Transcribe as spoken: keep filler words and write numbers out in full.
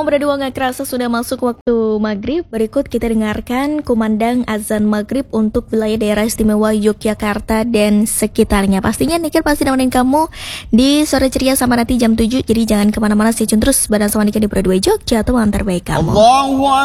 berdua nggak kerasa sudah masuk waktu maghrib. Berikut kita dengarkan kumandang azan maghrib untuk wilayah daerah istimewa Yogyakarta dan sekitarnya. Pastinya Niken pasti nemenin kamu di sore ceria sama nanti jam tujuh. Jadi jangan kemana-mana, stay tune terus bareng sama Niken di Broadway Jogja, teman terbaik kamu. Allahu